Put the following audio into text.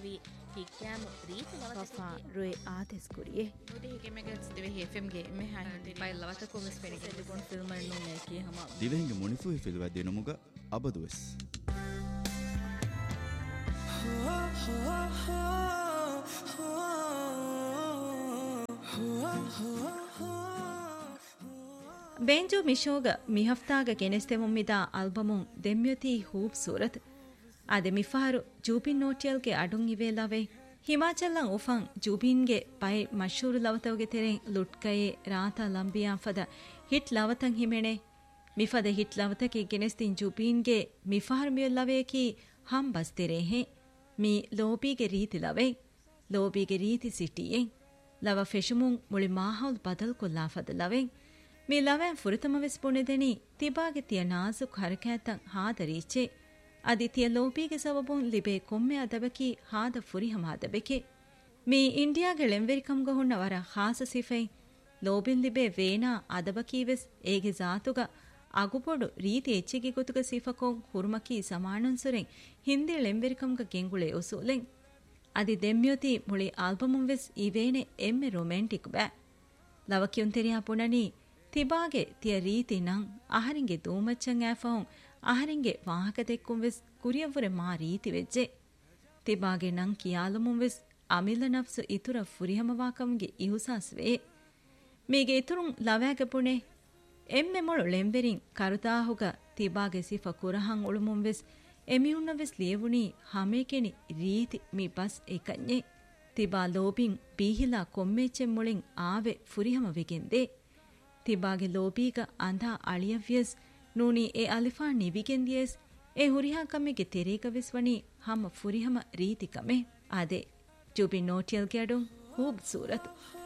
V ಹಿಕ್ಯಾಮು ರೀತಿ Wafa Roy ಆತೆಸ್ ಕುರಿಯೆ ನುದಿ ಹಿಕೆಮೆಗಲ್ಸ್ ದಿವೆ FM ಗೆ ಮೆ ಹಾಯಂತೆ pi ಲವತ ಕೊಮಸ್ ಪೆನಿಗೆ ಸೆಲಿಗೊನ್ film ಅನ್ನು ಮೇಕಿ ಹಮ ದಿವೆಂಗೆ ಮುನಿಫು ಫಿಲ್ವ ದಿನಮುಗ ಅಬದುವೆಸ್ ಬೇಂಜು ಮಿಶೋಗ ಮಿಹಫ್ತಾಗ ಗೆನೆಸ್ತೆಮುಮ್ಮಿದ ಆಲ್ಬಮುನ್ ದೆಮ್ಯತಿ ಹೂಬ್ ಸೂರತ್ ಅದೆ ಮಿಫಾರು ಜೂಬಿನ್ ನೋಟಿಯಲ್ಗೆ ಅಡುಂ ಇವೇಲವೆ ಹಿಮಾಚಲ್ಲಂ ಉಫಂ ಜೂಬಿನ್ಗೆ ಪೈ ಮಶೂರು ಲವತವಗೆ ತೆರೆಂ ಲುಟ್ಕಯೆ ರಾತ ಲಂಬಿಯಾಫದ ಹಿಟ್ ಲವತಂ ಹಿಮೆಣೆ ಮಿಫದ ಹಿಟ್ ಲವತಕಿ ಗೆನೆಸ್ತಿನ್ ಜೂಬಿನ್ಗೆ ಮಿಫಾರ್ ಮಿಯಲ್ಲವೇಕಿ ಹಂ ಬಸ್ತೆರೆ ಹೆ ಮಿ ಲೋಬಿಗೆ ರೀತಿ ಲವೆ ಲೋಬಿಗೆ ರೀತಿ ಸಿಟಿಯೆ ಲವ ಫೆಶುಮುನ್ ಮುಳಿ ಮಾಹೌಲ್ ಬದಲ್ ಕೊಲ್ಲಾಫದ ಲವೆ ಮಿ ಲವೆನ್ ಫುರಿತಮವೆಸ್ ಪುಣೆದೆನಿ ತಿಬಾಗೆ ತಿಯ ನಾಜುಕ್ ಹರಕෑತಂ ಹಾದರೀಚೆ ಅದಿ ತಿಯ ಲೋಬಿಗೆ ಸಬಬುನ್ ಲಿಬೆ ಕೊಮ್ಮೆ ಅದಬಕಿ ಹಾದ ಫುರಿಹಮ ಅದಬೆಕೆ ಮಿ ಇಂಡಿಯಾಗೆ ಲೆಂವೆರಿಕಂಗ ಹುಣ್ಣ ವರ ಖಾಸ ಸಿಫೈ ಲೋಬಿನ್ ಲಿಬೆ ವೇನಾ ಅದಬಕೀವೆಸ್ ಏಗೆ ಜಾತುಗ ಅಗುಪೊಡು ರೀತಿ ಎಚ್ಚಿಗೆ ಗೊತುಗ ಸಿಫಕೊಂ ಹುರ್ಮಕಿ ಸಮಾಣುನ್ಸುರೆಂ ಹಿಂದಿ ಲೆಂವೆರಿಕಂಗ ಗೆಂಗುಳೆ ಒಸೂಲೆಂ ಅದಿ ದೆಮ್ಯೋತಿ ಮುಳಿ ಆಲ್ಬಮುಂವೆಸ್ ಇವೇನೆ ಎಮ್ಮೆ ರೊಮ್ಯಾಂಟಿಕ್ ಬ್ಯಾ ಲವಕಿಯುಂತೆರಿಯಾ ಪುಣನಿ ತಿಬಾಗೆ ತಿಯ ರೀತಿ ನಂ ಅಹರಿಂಗೆ ದೂಮಚ್ಚಂ ಆಫೌಂ ಅಹರಿಂಗೆ ವಾಹಕ ತೆಕ್ಕುಂವೆಸ್ ಕುರಿಯವ್ವರೆ ಮಾ ರೀತಿ ವೆಜ್ಜೆ ತಿಬಾಗೆ ನಂ ಕಿಯಾಲುಮುಂವೆಸ್ ಅಮಿಲ ನಫ್ಸು ಇತುರ ಫುರಿಹಮವಾಕಂಗೆ ಇಹುಸಾಸ್ವೇ ಮೀಗೆ ಇತುರುಂ ಲವ್ಯಾಗೆ ಪುಣೆ ಎಮ್ಮೆ ಮೊಳು ಲೆಂಬೆರಿಂ ಕರುತಾಹುಗ ತಿಬಾಗೆ ಸಿಫ ಕುರಹಂ ಉಳುಮುಂವೆಸ್ ಎಮಿಯುನ್ನವೆಸ್ ಲಿಯವುಣಿ ಹಮೇಕೆನಿ ರೀತಿ ಮಿ ಬಸ್ ಏಕನ್ಯೆ ತಿಬಾ ಲೋಬಿಂ ಬೀಹಿಲಾ ಕೊಮ್ಮೆಚ್ಚೆಂ ಮುಳಿಂ ಆವೆ ಫುರಿಹಮ ವೆಗೆಂದೆ ತಿಬಾಗೆ ಲೋಬೀಗ ಅಂಧಾ ಅಳಿಯವ್ಯಸ್ ನೂನಿ ಎ ಅಲಿಫಾ ನಿವಿಗೆಂದಿಯಸ್ ಎ ಹುರಿಹಾ ಕಮ್ಮೆಗೆ ತೆರೇಗವೆಸ್ ವಣಿ ಹಮ ಫುರಿಹಮ ರೀತಿ ಕಮೆ ಆದೆ ಜುಬಿ ನೋಟಿಯಲ್ಗೆ ಅಡುಂ ಹೂಬ್ ಸೂರತ್